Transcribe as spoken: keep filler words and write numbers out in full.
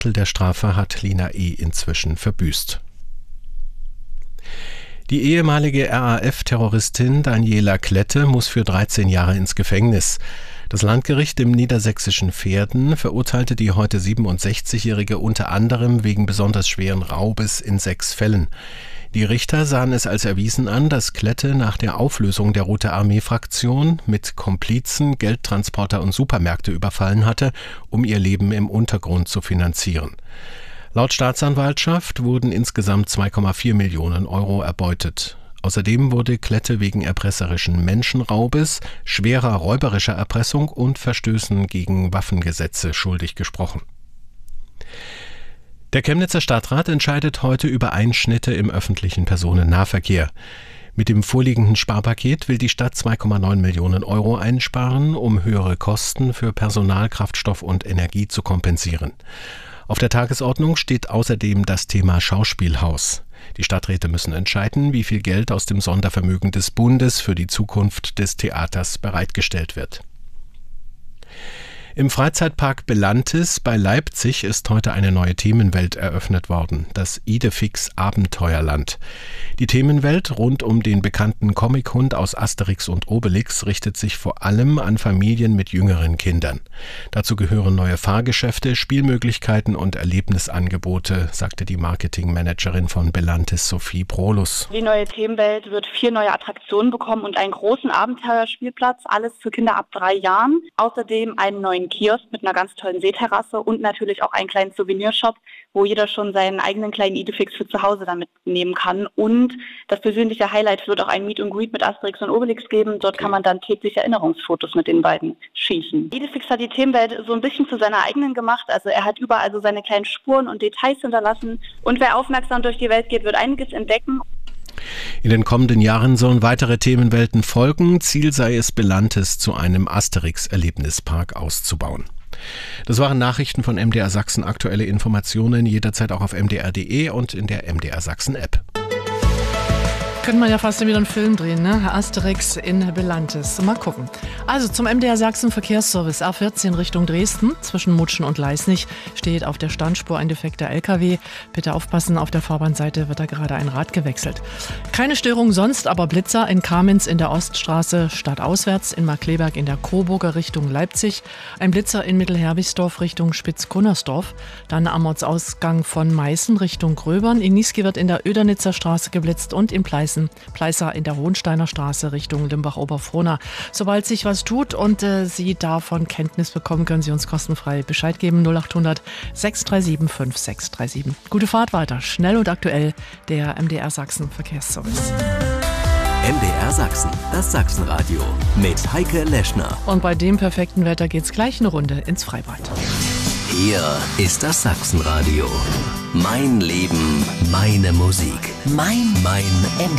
Drittel der Strafe hat Lina E. inzwischen verbüßt. Die ehemalige R A F-Terroristin Daniela Klette muss für dreizehn Jahre ins Gefängnis. Das Landgericht im niedersächsischen Verden verurteilte die heute siebenundsechzigjährige unter anderem wegen besonders schweren Raubes in sechs Fällen. Die Richter sahen es als erwiesen an, dass Klette nach der Auflösung der Rote Armee-Fraktion mit Komplizen Geldtransporter und Supermärkte überfallen hatte, um ihr Leben im Untergrund zu finanzieren. Laut Staatsanwaltschaft wurden insgesamt zwei Komma vier Millionen Euro erbeutet. Außerdem wurde Klette wegen erpresserischen Menschenraubes, schwerer räuberischer Erpressung und Verstößen gegen Waffengesetze schuldig gesprochen. Der Chemnitzer Stadtrat entscheidet heute über Einschnitte im öffentlichen Personennahverkehr. Mit dem vorliegenden Sparpaket will die Stadt zwei Komma neun Millionen Euro einsparen, um höhere Kosten für Personal, Kraftstoff und Energie zu kompensieren. Auf der Tagesordnung steht außerdem das Thema Schauspielhaus. Die Stadträte müssen entscheiden, wie viel Geld aus dem Sondervermögen des Bundes für die Zukunft des Theaters bereitgestellt wird. Im Freizeitpark Belantis bei Leipzig ist heute eine neue Themenwelt eröffnet worden, das Idefix Abenteuerland. Die Themenwelt rund um den bekannten Comichund aus Asterix und Obelix richtet sich vor allem an Familien mit jüngeren Kindern. Dazu gehören neue Fahrgeschäfte, Spielmöglichkeiten und Erlebnisangebote, sagte die Marketingmanagerin von Belantis, Sophie Prolus. Die neue Themenwelt wird vier neue Attraktionen bekommen und einen großen Abenteuerspielplatz, alles für Kinder ab drei Jahren. Außerdem einen neuen Kiosk mit einer ganz tollen Seeterrasse und natürlich auch einen kleinen Souvenirshop, wo jeder schon seinen eigenen kleinen Idefix für zu Hause damit nehmen kann. Und das persönliche Highlight wird auch ein Meet and Greet mit Asterix und Obelix geben. Dort kann man dann täglich Erinnerungsfotos mit den beiden schießen. Idefix hat die Themenwelt so ein bisschen zu seiner eigenen gemacht. Also er hat überall so seine kleinen Spuren und Details hinterlassen. Und wer aufmerksam durch die Welt geht, wird einiges entdecken. In den kommenden Jahren sollen weitere Themenwelten folgen. Ziel sei es, Belantis zu einem Asterix-Erlebnispark auszubauen. Das waren Nachrichten von M D R Sachsen. Aktuelle Informationen jederzeit auch auf m d r punkt d e und in der M D R Sachsen App. Könnte man ja fast wieder einen Film drehen, ne? Asterix in Belantis. Mal gucken. Also zum M D R Sachsen Verkehrsservice A vierzehn Richtung Dresden. Zwischen Mutschen und Leisnig steht auf der Standspur ein defekter L K W. Bitte aufpassen, auf der Fahrbahnseite wird da gerade ein Rad gewechselt. Keine Störung sonst, aber Blitzer in Kamenz in der Oststraße stadtauswärts, in Markkleeberg in der Coburger Richtung Leipzig. Ein Blitzer in Mittelherbigsdorf Richtung Spitzkunnersdorf. Dann am Ortsausgang von Meißen Richtung Gröbern. In Niesky wird in der Ödernitzer Straße geblitzt und in Pleißen Pleißer in der Hohensteiner Straße Richtung Limbach-Oberfrohna. Sobald sich was tut und äh, Sie davon Kenntnis bekommen, können Sie uns kostenfrei Bescheid geben. null acht hundert sechs drei sieben fünf sechs drei sieben. Gute Fahrt weiter. Schnell und aktuell der M D R Sachsen Verkehrsservice. M D R Sachsen, das Sachsenradio mit Heike Leschner. Und bei dem perfekten Wetter geht's gleich eine Runde ins Freibad. Hier ist das Sachsenradio. Mein Leben, meine Musik. Mein, mein M D R.